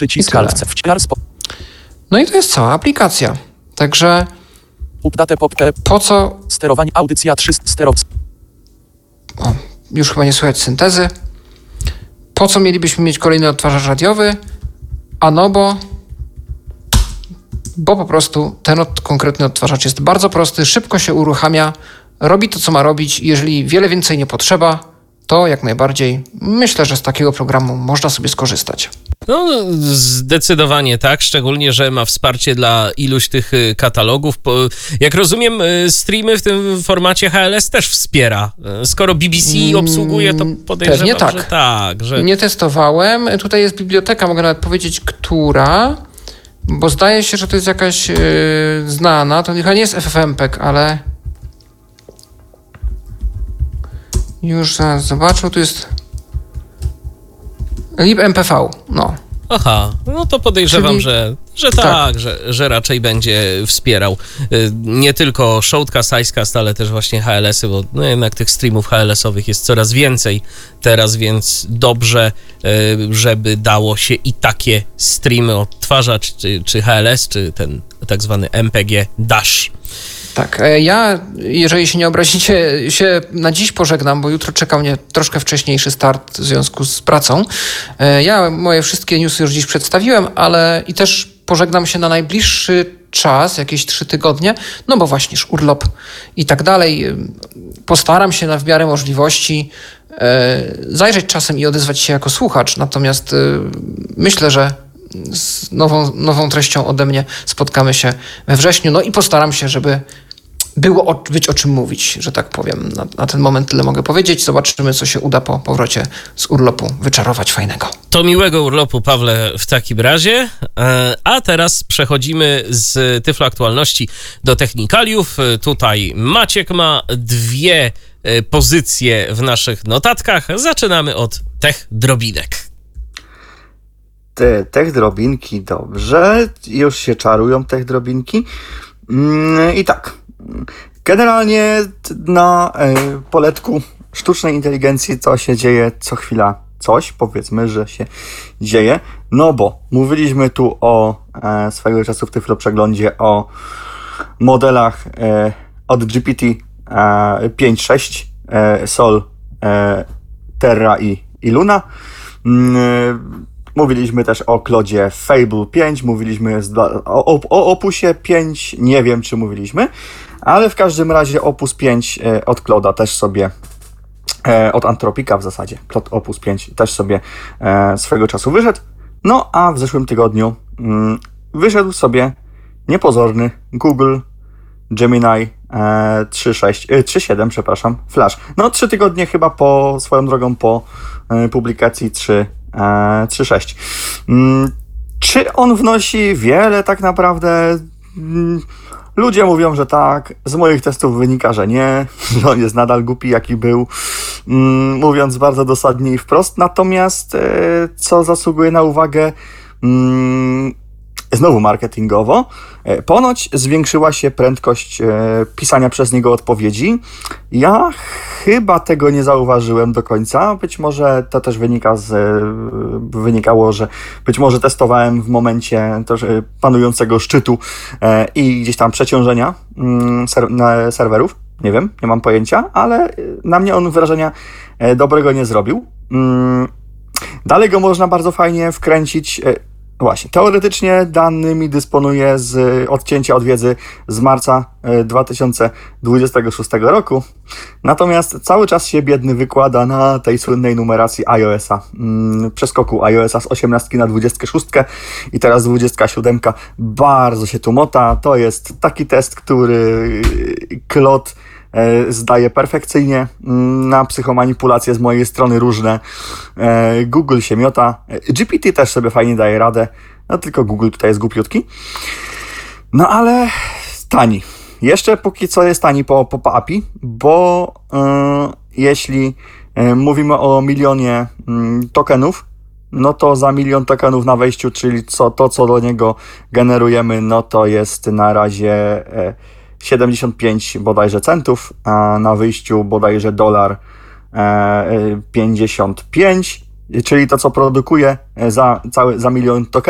Przycisk tyle. Alt No i to jest cała aplikacja. Także Update popkę. po co... Sterowanie audycja 300 O, już chyba nie słychać syntezy. Po co mielibyśmy mieć kolejny odtwarzacz radiowy? Ano bo po prostu ten konkretny odtwarzacz jest bardzo prosty, szybko się uruchamia, robi to, co ma robić. Jeżeli wiele więcej nie potrzeba, to jak najbardziej myślę, że z takiego programu można sobie skorzystać. No, zdecydowanie tak, szczególnie, że ma wsparcie dla iluś tych katalogów. Jak rozumiem, streamy w tym formacie HLS też wspiera. Skoro BBC obsługuje, to podejrzewam, pewnie tak. że tak. Że... Nie testowałem. Tutaj jest biblioteka, mogę nawet powiedzieć, która, bo zdaje się, że to jest jakaś znana. To chyba nie jest FFmpeg, ale już zaraz zobaczę. Tu jest libmpv. No. Aha, no to podejrzewam, Czyli... że tak, że raczej będzie wspierał nie tylko Shoutcast, Icecast, ale też właśnie HLS-y, bo no jednak tych streamów HLS-owych jest coraz więcej teraz, więc dobrze, żeby dało się i takie streamy odtwarzać, czy HLS, czy ten tak zwany MPG Dash. Tak, ja, jeżeli się nie obrazicie, się na dziś pożegnam, bo jutro czeka mnie troszkę wcześniejszy start w związku z pracą. Ja moje wszystkie newsy już dziś przedstawiłem, ale i też pożegnam się na najbliższy czas, jakieś 3 tygodnie, no bo właśnie urlop i tak dalej. Postaram się w miarę możliwości zajrzeć czasem i odezwać się jako słuchacz, natomiast myślę, że z nową treścią ode mnie spotkamy się we wrześniu. No i postaram się, żeby być o czym mówić, że tak powiem. Na ten moment tyle mogę powiedzieć. Zobaczymy, co się uda po powrocie z urlopu wyczarować fajnego. To miłego urlopu, Pawle, w takim razie. A teraz przechodzimy z Tyflo Aktualności do technikaliów. Tutaj Maciek ma 2 pozycje w naszych notatkach. Zaczynamy od tech drobinek. Te tech drobinki, dobrze. Już się czarują tech drobinki. I tak. Generalnie na poletku sztucznej inteligencji co się dzieje co chwila coś, powiedzmy, że się dzieje. No bo mówiliśmy tu o swojego czasu w Tyflo Przeglądzie o modelach od GPT 5.6, Sol, Terra i Luna. Mówiliśmy też o Claude'zie Fable 5, mówiliśmy o Opusie 5, nie wiem czy mówiliśmy, ale w każdym razie Opus 5 od Claude'a też sobie, od Antropika w zasadzie, Claude Opus 5 też sobie swego czasu wyszedł. No a w zeszłym tygodniu wyszedł sobie niepozorny Google Gemini 3.7, przepraszam, Flash. No 3 tygodnie chyba swoją drogą po publikacji 3.6. Czy on wnosi wiele tak naprawdę? Ludzie mówią, że tak. Z moich testów wynika, że nie. Że on jest nadal głupi, jaki był. Mówiąc bardzo dosadnie i wprost. Natomiast co zasługuje na uwagę, znowu marketingowo, ponoć zwiększyła się prędkość pisania przez niego odpowiedzi. Ja chyba tego nie zauważyłem do końca. Być może to też wynikało, że być może testowałem w momencie też panującego szczytu i gdzieś tam przeciążenia serwerów. Nie wiem, nie mam pojęcia, ale na mnie on wrażenia dobrego nie zrobił. Dalej go można bardzo fajnie wkręcić. Właśnie, teoretycznie danymi dysponuję z odcięcia od wiedzy z marca 2026 roku. Natomiast cały czas się biedny wykłada na tej słynnej numeracji iOS-a. Przeskoku iOS-a z 18 na 26 i teraz 27. Bardzo się tu mota. To jest taki test, który Claude zdaje perfekcyjnie, na psychomanipulacje z mojej strony różne. Google się miota. GPT też sobie fajnie daje radę. No tylko Google tutaj jest głupiutki. No ale tani. Jeszcze póki co jest tani po API, bo jeśli mówimy o 1 000 000 tokenów, no to za 1 000 000 tokenów na wejściu, czyli co do niego generujemy, no to jest na razie 75 bodajże centów, a na wyjściu bodajże $1.55, czyli to co produkuje za 1 000 000 tokenów.